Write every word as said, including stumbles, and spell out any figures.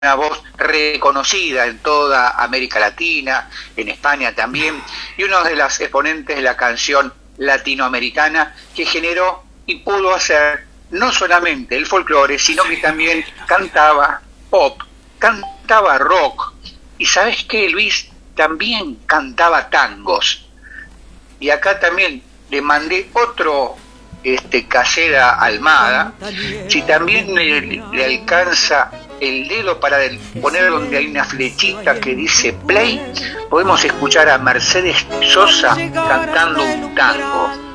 una voz reconocida en toda América Latina, en España también, y uno de los exponentes de la canción latinoamericana que generó y pudo hacer no solamente el folclore, sino que también cantaba pop, cantaba rock, y ¿sabes qué, Luis? También cantaba tangos. Y acá también le mandé otro este Casera Almada, si también le, le alcanza el dedo para poner donde hay una flechita que dice play, podemos escuchar a Mercedes Sosa cantando un tango.